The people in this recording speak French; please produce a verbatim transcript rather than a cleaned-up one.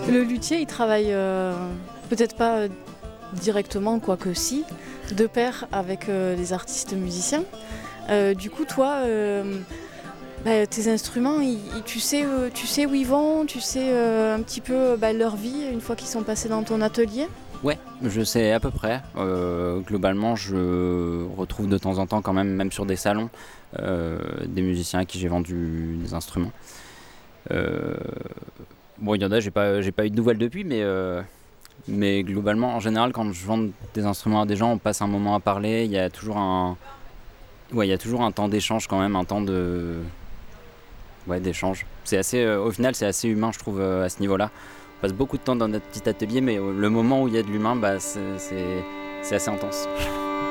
Le luthier, il travaille euh, peut-être pas euh, directement, quoique si, de pair avec euh, les artistes musiciens. Euh, du coup, toi, euh, bah, tes instruments, ils- ils- tu, sais, euh, tu sais où ils vont, tu sais euh, un petit peu bah, leur vie une fois qu'ils sont passés dans ton atelier. Ouais, je sais à peu près. Euh, globalement, je retrouve de temps en temps quand même, même sur des salons, euh, des musiciens à qui j'ai vendu des instruments. Euh, bon, il y en a, j'ai pas, j'ai pas eu de nouvelles depuis, mais, euh, mais globalement, en général, quand je vends des instruments à des gens, on passe un moment à parler. Il y a toujours un, ouais, il y a toujours un temps d'échange quand même, un temps de, ouais, d'échange. C'est assez, euh, au final, c'est assez humain, je trouve, euh, à ce niveau-là. On passe beaucoup de temps dans notre petit atelier, mais euh, le moment où il y a de l'humain, bah, c'est, c'est, c'est assez intense.